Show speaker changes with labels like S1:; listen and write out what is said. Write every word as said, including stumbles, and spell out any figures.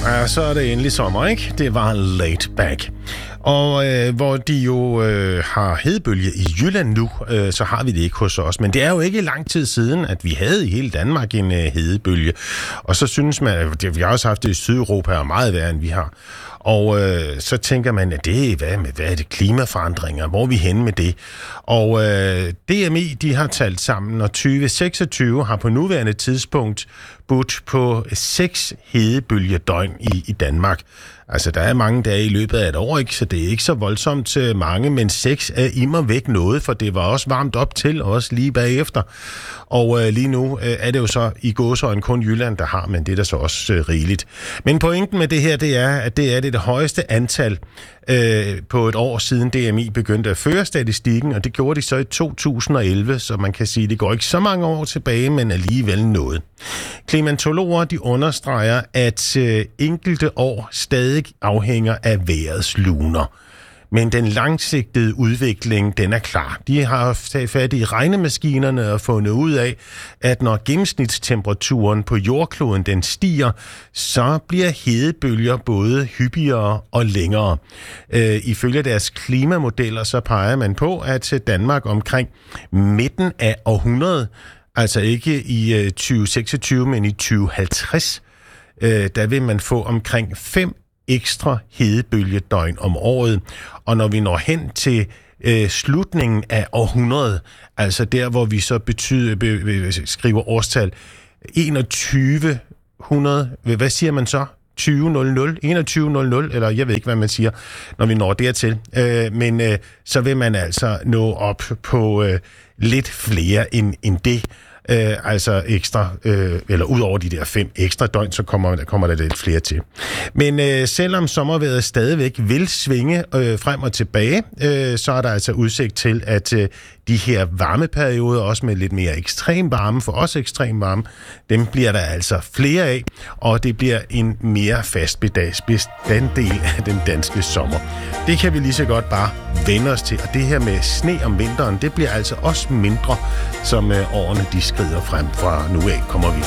S1: Ja, så er det endelig sommer, ikke? Det var laid back. Og øh, hvor de jo øh, har hedebølge i Jylland nu, øh, så har vi det ikke hos os. Men det er jo ikke lang tid siden, at vi havde i hele Danmark en øh, hedebølge. Og så synes man, at vi har også haft det i Sydeuropa og meget værre, end vi har. Og øh, så tænker man, at det er, hvad, med, hvad er det, klimaforandringer? Hvor er vi henne med det? Og øh, D M I, de har talt sammen, og tyve seksogtyve har på nuværende tidspunkt budt på seks hedebølgedøgn i, i Danmark. Altså, der er mange dage i løbet af et år, ikke? Så det er ikke så voldsomt mange, men seks er immer væk noget, for det var også varmt op til, også lige bagefter. Og øh, lige nu øh, er det jo så i gåseøjne kun Jylland, der har, men det er der så også øh, rigeligt. Men pointen med det her, det er, at det er det, det højeste antal øh, på et år siden D M I begyndte at føre statistikken, og det gjorde de så i to tusind og elleve, så man kan sige, at det går ikke så mange år tilbage, men alligevel noget. Klimatologer, de understreger, at øh, enkelte år stadig afhænger af vejrets luner. Men den langsigtede udvikling, den er klar. De har taget fat i regnemaskinerne og fundet ud af, at når gennemsnitstemperaturen på jordkloden den stiger, så bliver hedebølger både hyppigere og længere. Øh, ifølge deres klimamodeller, så peger man på, at Danmark omkring midten af århundredet, altså ikke i tyve seksogtyve, men i tyve halvtreds, øh, der vil man få omkring fem ekstra hedebølgedøgn om året. Og når vi når hen til øh, slutningen af århundredet, altså der, hvor vi så betyder, be, be, skriver årstal enogtyve hundrede, hvad siger man så? tyve nul nul, enogtyve nul nul, eller jeg ved ikke, hvad man siger, når vi når dertil. Øh, men øh, så vil man altså nå op på øh, lidt flere end, end det. Øh, altså ekstra, øh, eller ud over de der fem ekstra døgn, så kommer der, kommer der lidt flere til. Men øh, selvom sommervejret stadigvæk vil svinge øh, frem og tilbage, øh, så er der altså udsigt til, at øh, de her varmeperioder, også med lidt mere ekstrem varme, for også ekstrem varme, dem bliver der altså flere af, og det bliver en mere fast bestanddel af den danske sommer. Det kan vi lige så godt bare vende os til, og det her med sne om vinteren, det bliver altså også mindre, som øh, årene de skrider frem. Fra nu af kommer vi